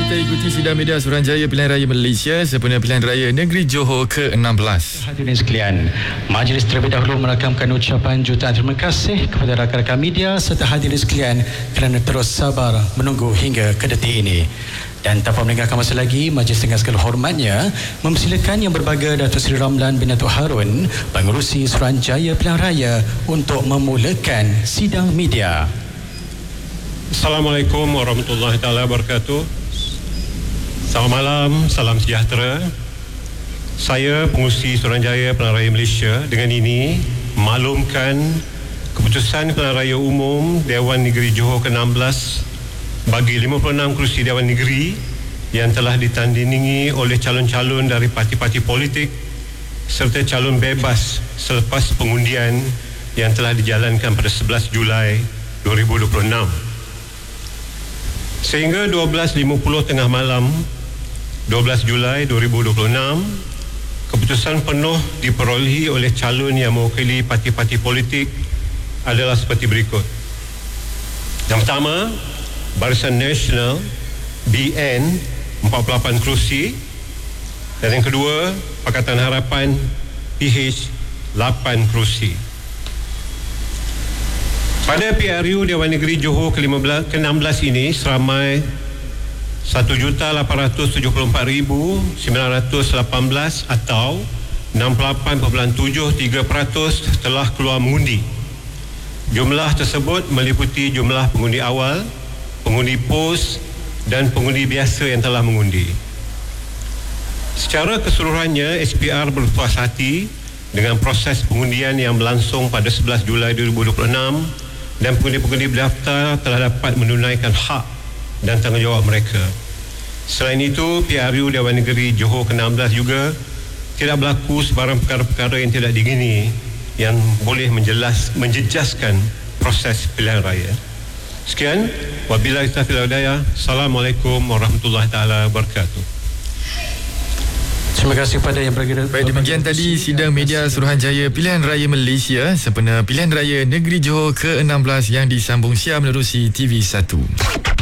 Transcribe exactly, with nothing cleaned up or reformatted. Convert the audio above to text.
Kita ikuti sidang media Suruhanjaya Pilihan Raya Malaysia sempena Pilihan Raya Negeri Johor ke enam belas. Hadirin sekalian, majlis terlebih dahulu merakamkan ucapan jutaan terima kasih kepada rakan-rakan media serta hadirin sekalian kerana terus sabar menunggu hingga ke detik ini. Dan tanpa meninggalkan masa lagi, majlis dengan segala hormatnya mempersilakan Yang Berbahagia Datuk Seri Ramlan bin Datuk Harun, Pengerusi Suruhanjaya Pilihan Raya, untuk memulakan sidang media. Assalamualaikum warahmatullahi taala wabarakatuh. Selamat malam, salam sejahtera. Saya Pengerusi Suruhanjaya Pilihan Raya Malaysia dengan ini maklumkan keputusan Pilihan Raya Umum Dewan Negeri Johor ke enam belas bagi lima puluh enam kerusi Dewan Negeri yang telah ditandingi oleh calon-calon dari parti-parti politik serta calon bebas selepas pengundian yang telah dijalankan pada sebelas Julai dua ribu dua puluh enam. Sehingga dua belas lima puluh tengah malam dua belas Julai dua ribu dua puluh enam, keputusan penuh diperolehi oleh calon yang mewakili parti-parti politik adalah seperti berikut. Yang pertama, Barisan Nasional B N empat puluh lapan kerusi, dan yang kedua, Pakatan Harapan P H lapan kerusi. Pada P R U Dewan Negeri Johor ke enam belas ini, seramai satu juta lapan ratus tujuh puluh empat ribu sembilan ratus lapan belas atau enam puluh lapan perpuluhan tujuh tiga peratus telah keluar mengundi. Jumlah tersebut meliputi jumlah pengundi awal, pengundi pos dan pengundi biasa yang telah mengundi. Secara keseluruhannya, S P R berpuas hati dengan proses pengundian yang berlangsung pada sebelas Julai dua ribu dua puluh enam dan pengundi-pengundi berdaftar telah dapat menunaikan hak dan tanggungjawab mereka. Selain itu, P R U Dewan Negeri Johor ke enam belas juga tidak berlaku sebarang perkara-perkara yang tidak diingini yang boleh menjelas, menjejaskan proses pilihan raya. Sekian, wabillahi taufiq wal hidayah. Assalamualaikum warahmatullahi taala wabarakatuh. Terima kasih kepada Yang Berbahagia. Baik, demikian tadi sidang media Suruhanjaya Pilihan Raya Malaysia sempena Pilihan Raya Negeri Johor ke enam belas yang disambung siar menerusi T V satu.